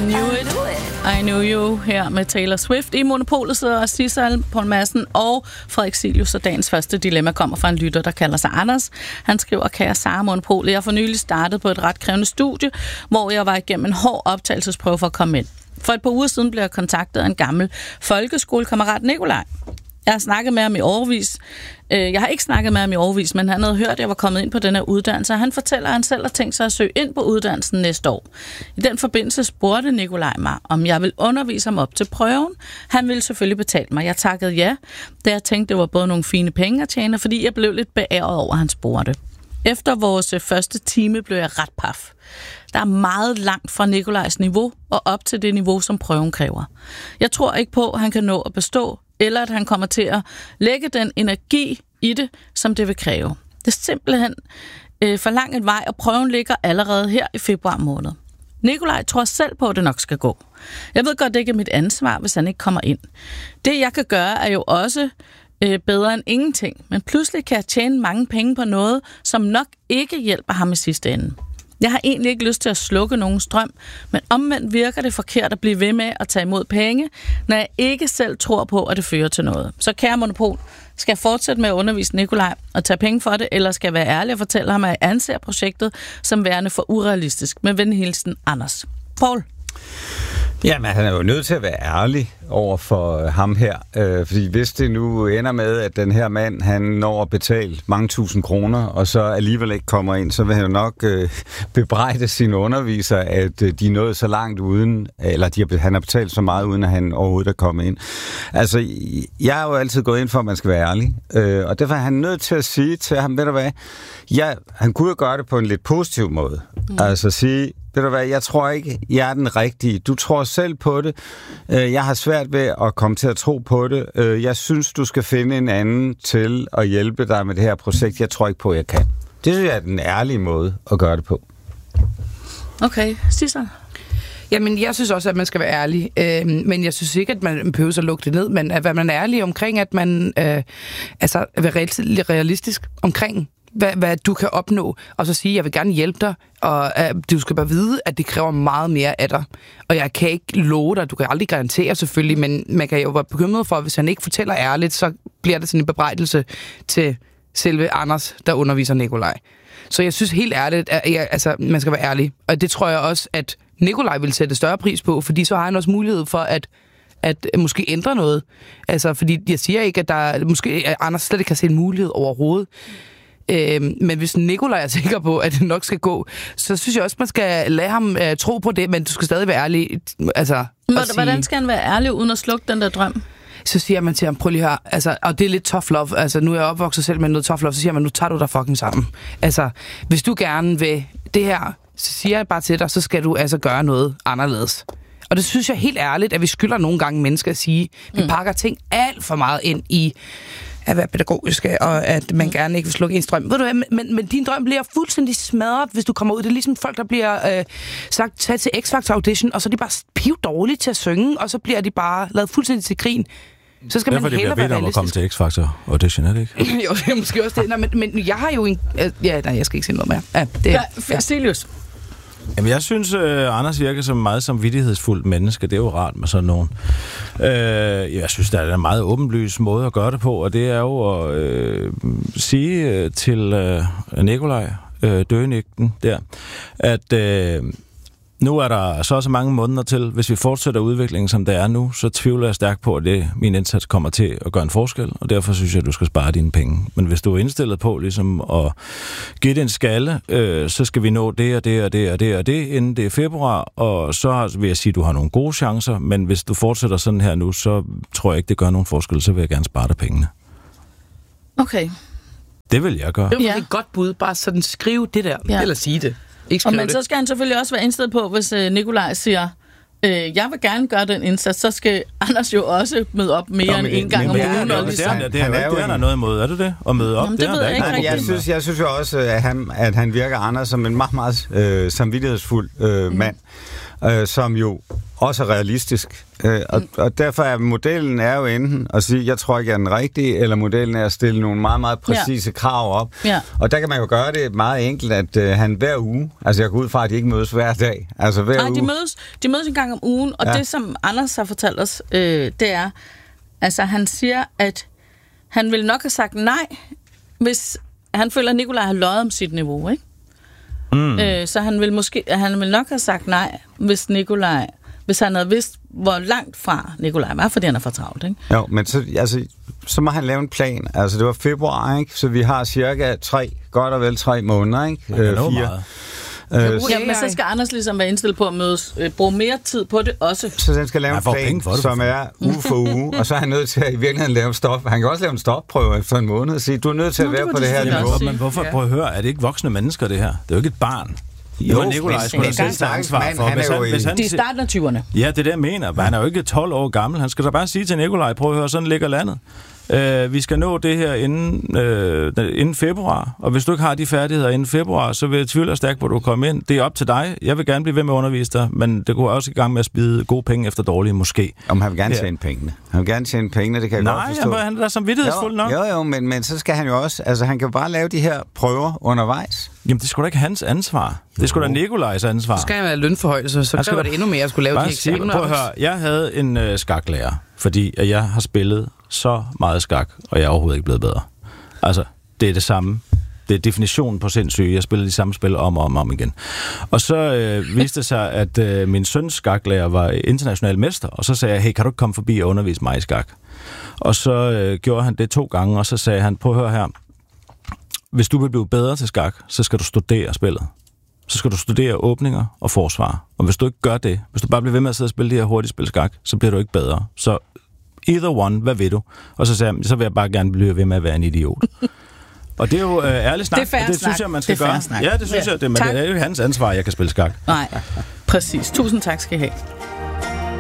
I Knew You her med Taylor Swift. I Monopolet sidder Sissal, Poul Madsen og Frederik Silius, og dagens første dilemma kommer fra en lytter, der kalder sig Anders. Han skriver, kære Sara Monopolet, jeg har for nylig startet på et ret krævende studie, hvor jeg var igennem en hård optagelsesprøve for at komme ind. For et par uger siden blev jeg kontaktet af en gammel folkeskolekammerat, Nikolaj. Jeg har snakket med ham i årevis. Jeg har ikke snakket med ham i årevis, men han havde hørt, at jeg var kommet ind på den her uddannelse, og han fortæller, at han selv har tænkt sig at søge ind på uddannelsen næste år. I den forbindelse spurgte Nikolaj mig, om jeg ville undervise ham op til prøven. Han ville selvfølgelig betale mig. Jeg takkede ja, da jeg tænkte, det var både nogle fine penge at tjene, fordi jeg blev lidt beæret over, at han spurgte. Efter vores første time blev jeg ret paf. Der er meget langt fra Nikolajs niveau og op til det niveau, som prøven kræver. Jeg tror ikke på, at han kan nå at bestå, eller at han kommer til at lægge den energi i det, som det vil kræve. Det er simpelthen for lang en vej, og prøven ligger allerede her i februar måned. Nikolaj tror selv på, at det nok skal gå. Jeg ved godt, det ikke er mit ansvar, hvis han ikke kommer ind. Det, jeg kan gøre, er jo også bedre end ingenting, men pludselig kan jeg tjene mange penge på noget, som nok ikke hjælper ham i sidste ende. Jeg har egentlig ikke lyst til at slukke nogen strøm, men omvendt virker det forkert at blive ved med at tage imod penge, når jeg ikke selv tror på, at det fører til noget. Så kære Monopol, skal jeg fortsætte med at undervise Nikolaj og tage penge for det, eller skal jeg være ærlig og fortælle ham, at jeg anser projektet som værende for urealistisk? Med venlig hilsen, Anders. Poul? Jamen, han er jo nødt til at være ærlig over for ham her, fordi hvis det nu ender med, at den her mand, han når at betale mange tusind kroner, og så alligevel ikke kommer ind, så vil han jo nok bebrejde sine undervisere, at de er nået så langt uden, eller han har betalt så meget, uden at han overhovedet er kommet ind. Altså, jeg har jo altid gået ind for, at man skal være ærlig, og derfor er han nødt til at sige til ham, ved du hvad, han kunne jo gøre det på en lidt positiv måde. Altså sige, ved du hvad, jeg tror ikke, jeg er den rigtige. Du tror selv på det. Jeg har svært ved at komme til at tro på det. Jeg synes, du skal finde en anden til at hjælpe dig med det her projekt. Jeg tror ikke på, at jeg kan. Det synes jeg er den ærlige måde at gøre det på. Okay, Sissel? Jamen, jeg synes også, at man skal være ærlig. Men jeg synes ikke, at man behøver at lukke det ned. Men at man er ærlig omkring, at man er realistisk omkring, hvad du kan opnå, og så sige, jeg vil gerne hjælpe dig, og du skal bare vide, at det kræver meget mere af dig. Og jeg kan ikke love dig, du kan aldrig garantere selvfølgelig, men man kan jo være bekymret for, at hvis han ikke fortæller ærligt, så bliver det sådan en bebrejdelse til selve Anders, der underviser Nikolaj. Så jeg synes helt ærligt, at man skal være ærlig. Og det tror jeg også, at Nikolaj vil sætte større pris på, fordi så har han også mulighed for at måske ændre noget. Altså, fordi jeg siger ikke, at der måske Anders slet ikke kan se en mulighed overhovedet. Men hvis Nikolaj er sikker på, at det nok skal gå, så synes jeg også, man skal lade ham tro på det, men du skal stadig være ærlig. Altså, hvordan skal han være ærlig, uden at slukke den der drøm? Så siger man til ham, prøv lige her, altså, og det er lidt tough love, altså nu er jeg opvokset selv med noget tough love, så siger man, nu tager du dig fucking sammen. Altså, hvis du gerne vil det her, så siger jeg bare til dig, så skal du altså gøre noget anderledes. Og det synes jeg helt ærligt, at vi skylder nogle gange mennesker at sige, vi pakker ting alt for meget ind i at være pædagogiske, og at man gerne ikke vil slukke ens drøm. Ved du hvad, men din drøm bliver fuldstændig smadret, hvis du kommer ud. Det er ligesom folk, der bliver sagt, tag til X-Factor audition, og så er de bare piv dårlige til at synge, og så bliver de bare lavet fuldstændig til grin. Så skal man hellere være realistisk. Derfor det bliver bedt om at komme til X-Factor audition, er det ikke? Jo, det er måske også det. Men jeg har jo en... jeg skal ikke sige noget mere. Silius. Jamen, jeg synes, Anders virker som meget samvittighedsfuldt menneske. Det er jo rart med sådan nogen. Jeg synes, der er en meget åbenlys måde at gøre det på, og det er jo at sige til Nikolaj, døgenægten der, at nu er der så mange måneder til. Hvis vi fortsætter udviklingen, som det er nu, så tvivler jeg stærkt på, at min indsats kommer til at gøre en forskel, og derfor synes jeg, at du skal spare dine penge. Men hvis du er indstillet på ligesom at give det en skalle, så skal vi nå det og det og det og det og det, inden det er februar, og så vil jeg sige, at du har nogle gode chancer, men hvis du fortsætter sådan her nu, så tror jeg ikke, det gør nogen forskel, så vil jeg gerne spare dig pengene. Okay. Det vil jeg gøre. Det er et godt bud, bare sådan skrive det der, eller sige det. Men så skal han selvfølgelig også være indstillet på, hvis Nikolaj siger, jeg vil gerne gøre den indsats, så skal Anders jo også møde op mere end en gang om ugen. Det er jo ikke noget imod, er det det? At møde op? Jamen, det ved jeg ikke rigtigt. Jeg synes jo også, at han virker Anders som en meget, meget samvittighedsfuld mand, som jo også er realistisk. Og derfor er modellen er jo enten at sige, jeg tror ikke, jeg er den rigtige, eller modellen er at stille nogle meget, meget præcise krav op. Ja. Og der kan man jo gøre det meget enkelt, at han hver uge, altså jeg går ud fra, at de ikke mødes hver dag. Altså hver uge. De mødes en gang om ugen, og det, som Anders har fortalt os, det er, altså han siger, at han ville nok have sagt nej, hvis han føler, at Nikolaj har løjet om sit niveau, ikke? Så han vil nok have sagt nej, hvis han havde vidst, hvor langt fra Nikolaj var, fordi han er for travlt, ikke? Jo, men så må han lave en plan. Altså, det var februar, ikke? Så vi har cirka 3 måneder, ikke? 4. Men så skal Anders ligesom være indstillet på at mødes, bruge mere tid på det også. Så den skal lave en plan, som er uge for uge, og så er han nødt til at i virkeligheden lave stop. Han kan også lave en stopprøve efter en måned og sige, du er nødt til at være på det her niveau. Men hvorfor, prøv at høre, er det ikke voksne mennesker, det her? Det er jo ikke et barn. Jo, Nikolaj skulle selv tage ansvar for. Hvis han de er starten af 20'erne. Ja, det er det, jeg mener. Han er jo ikke 12 år gammel. Han skal da bare sige til Nikolaj, prøv at høre, sådan ligger landet. Vi skal nå det her inden februar, og hvis du ikke har de færdigheder inden februar, så vil jeg tvivle stærkt på, at du kommer ind. Det er op til dig. Jeg vil gerne blive ved med at undervise dig, men det går også i gang med at spide gode penge efter dårlige, måske. Om han vil gerne tjene pengene. Han vil gerne tjene pengene, det kan jeg godt forstå. Nej, han er da samvittighedsfuld nok. Jo, men så skal han jo også, altså han kan jo bare lave de her prøver undervejs. Jamen, det er sgu da ikke hans ansvar. Det er sgu da Nikolajs ansvar. Så skal han være lønforhøjelse, så kræver det endnu mere at skulle lave de eksamener. Prøv at høre, jeg havde en skaklærer, fordi at jeg har spillet så meget skak, og jeg er overhovedet ikke blevet bedre. Altså, det er det samme. Det er definitionen på sindssyge. Jeg spiller de samme spil om igen. Og så viste det sig, at min søns skaklærer var international mester, og så sagde jeg, hey, kan du ikke komme forbi og undervise mig i skak? Og så gjorde han det 2 gange, og så sagde han, prøv at høre her, hvis du vil blive bedre til skak, så skal du studere spillet. Så skal du studere åbninger og forsvar. Og hvis du ikke gør det, hvis du bare bliver ved med at sidde og spille de her hurtige spil skak, så bliver du ikke bedre. Så either one, hvad vil du? Og så sagde jeg, så vil jeg bare gerne blive ved med at være en idiot. Og det er jo ærlig snak, det er og det synes jeg, man skal gøre. Ja, det synes jeg, men det er jo hans ansvar, at jeg kan spille skak. Nej, præcis. Tusind tak skal I have.